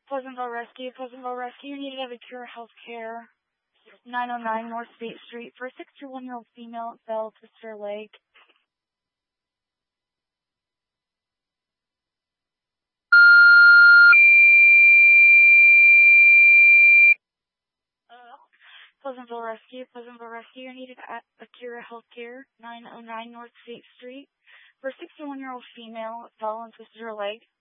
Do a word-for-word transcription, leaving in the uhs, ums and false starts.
Pleasantville Rescue, Pleasantville Rescue, you need to have a Cure Healthcare, nine oh nine North State Street, for a sixty-one-year-old female that fell, twisted her leg. Pleasantville Rescue, Pleasantville Rescue, you need a Cure Healthcare, nine oh nine North State Street, for a sixty-one-year-old female that fell and twisted her leg.